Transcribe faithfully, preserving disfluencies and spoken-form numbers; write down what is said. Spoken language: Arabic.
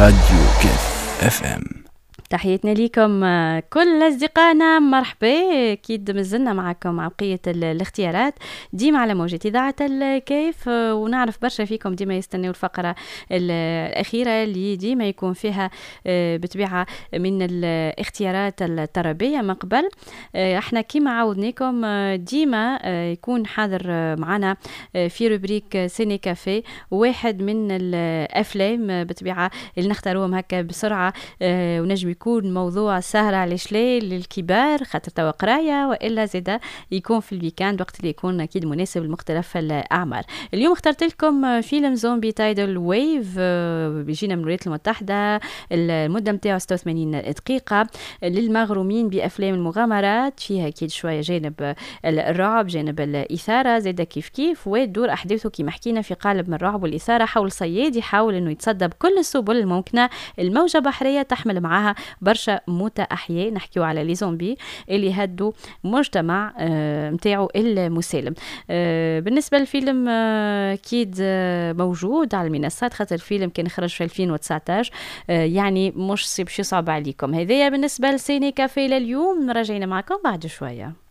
راديو كيف اف ام. تحياتنا ليكم كل أصدقائنا، مرحبا. أكيد مازلنا معكم مع بقية الاختيارات ديما على موجة إذاعة الكيف، ونعرف برشا فيكم ديما يستنوا الفقرة الأخيرة اللي ديما يكون فيها بطبيعة من الاختيارات الطربية. من قبل احنا كيما عودناكم ديما يكون حاضر معنا في روبريك سيني كافي واحد من الأفلام بطبيعة اللي نختاروهم هكا بسرعة، ونجم يكون موضوع سهرة على شليل للكبار خاطر توا قراية، وإلا زيدا يكون في الويكاند وقت اللي يكون أكيد مناسب لمختلف الأعمار. اليوم اخترت لكم فيلم زومبي تايدل ويف، بيجينا من الولايات المتحدة، المدة متاعه ستة وثمانين دقيقة، للمغرومين بأفلام المغامرات، فيها أكيد شوية جانب الرعب جانب الإثارة زيدا كيف كيف، وتدور أحداثه كما حكينا في قالب من الرعب والإثارة حول صياد يحاول أنه يتصدى بكل السبل الممكنة الموجة بحرية تحمل معها برشا موتى أحياء. نحكيو على لي زومبي اللي هدوا مجتمع متاعو المسالم. بالنسبة للفيلم أكيد موجود على المنصات خاطر الفيلم كان خرج في ألفين وتسعطاش، يعني مش باش يصعب عليكم. هذايا بالنسبة لسيني كافيه لليوم، راجعين معكم بعد شوية.